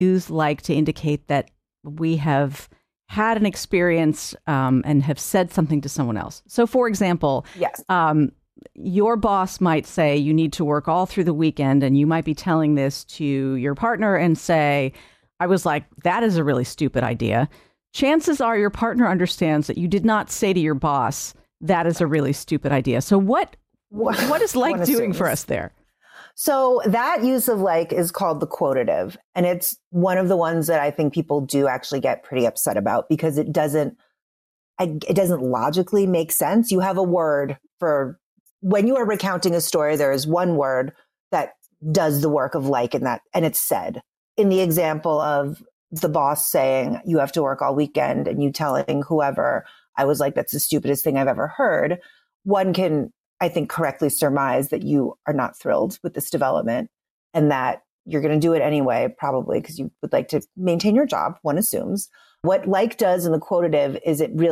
use like to indicate that we have had an experience and have said something to someone else. So, for example, Yes. Your boss might say you need to work all through the weekend, and you might be telling this to your partner and say, I was like, that is a really stupid idea. Chances are your partner understands that you did not say to your boss, that is a really stupid idea. So what is like doing for us there? So that use of like is called the quotative. And it's one of the ones that I think people do actually get pretty upset about because it doesn't logically make sense. You have a word for when you are recounting a story, there is one word that does the work of like in that, and it's said. In the example of the boss saying you have to work all weekend and you telling whoever, I was like, that's the stupidest thing I've ever heard. One can, I think, correctly surmise that you are not thrilled with this development and that you're going to do it anyway, probably because you would like to maintain your job, one assumes. What like does in the quotative is it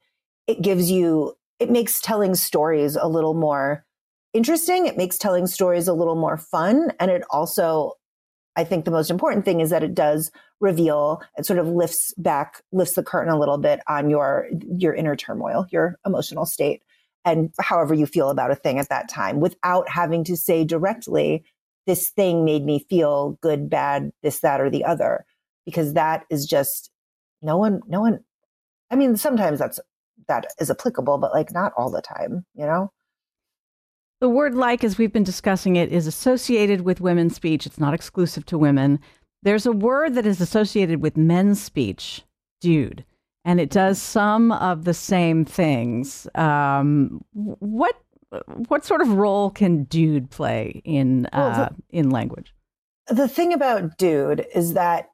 makes telling stories a little more interesting. It makes telling stories a little more fun. And it also, I think the most important thing is that it does reveal, it sort of lifts the curtain a little bit on your inner turmoil, your emotional state, and however you feel about a thing at that time without having to say directly, this thing made me feel good, bad, this, that, or the other, because that is just no one, I mean, sometimes that is applicable, but like not all the time, you know? The word like, as we've been discussing it, is associated with women's speech. It's not exclusive to women. There's a word that is associated with men's speech, dude, and it does some of the same things. What sort of role can dude play in language? The thing about dude is that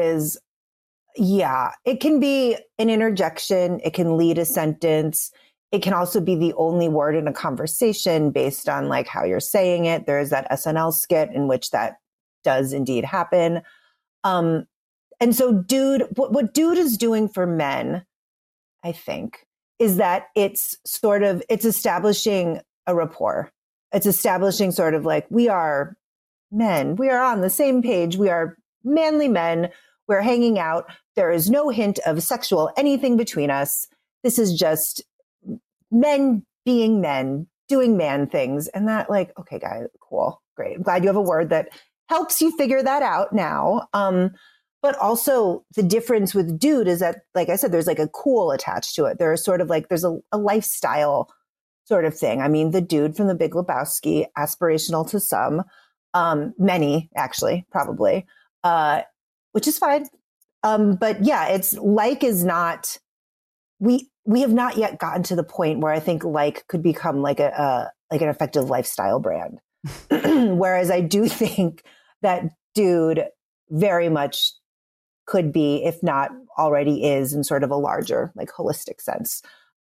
it can be an interjection. It can lead a sentence. It can also be the only word in a conversation based on like how you're saying it. There's that SNL skit in which that does indeed happen. And so dude, what dude is doing for men, I think, is that it's establishing a rapport. It's establishing sort of like, we are men. We are on the same page. We are manly men. We're hanging out. There is no hint of sexual anything between us. This is just men being men, doing man things. And that like, okay, guys, cool, great. I'm glad you have a word that helps you figure that out now. But also the difference with dude is that, like I said, there's like a cool attached to it. There's sort of like, there's a lifestyle sort of thing. I mean, the dude from the Big Lebowski, aspirational to some, many actually, probably, which is fine. But yeah, it's like is not, we have not yet gotten to the point where I think like could become like an effective lifestyle brand. Whereas I do think that dude very much could be, if not already is, in sort of a larger, like holistic sense.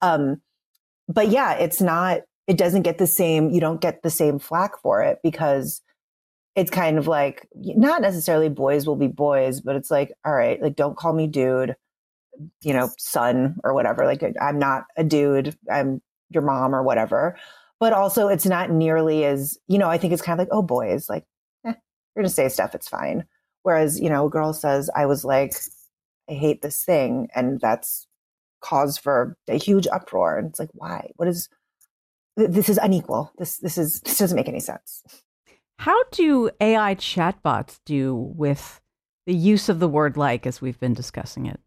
But yeah, it doesn't get you don't get the same flack for it because it's kind of like, not necessarily boys will be boys, but it's like, all right, like, don't call me dude, you know, son or whatever. Like, I'm not a dude, I'm your mom or whatever. But also it's not nearly as, you know, I think it's kind of like, oh, boys, like, you're going to say stuff, it's fine. Whereas, you know, a girl says, I was like, I hate this thing. And that's cause for a huge uproar. And it's like, why? This is unequal. This doesn't make any sense. How do AI chatbots do with the use of the word like, as we've been discussing it?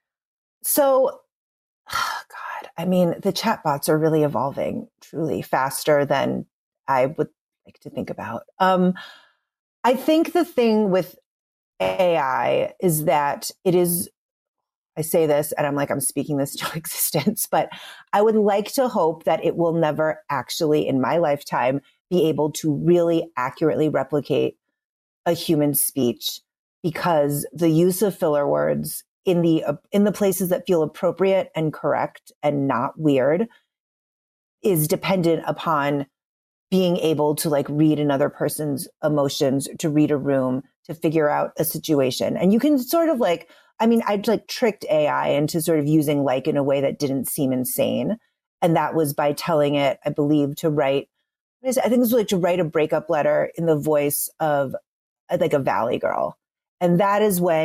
So, God, I mean, the chatbots are really evolving truly faster than I would like to think about. I think the thing with AI is that I say this and I'm like, I'm speaking this to existence, but I would like to hope that it will never actually in my lifetime be able to really accurately replicate a human speech, because the use of filler words in the places that feel appropriate and correct and not weird is dependent upon being able to like read another person's emotions, to read a room, to figure out a situation. And you can sort of like, I mean, I'd like tricked AI into sort of using like in a way that didn't seem insane. And that was by telling it, I believe, to write, I think it was like to write a breakup letter in the voice of like a Valley Girl. And that is when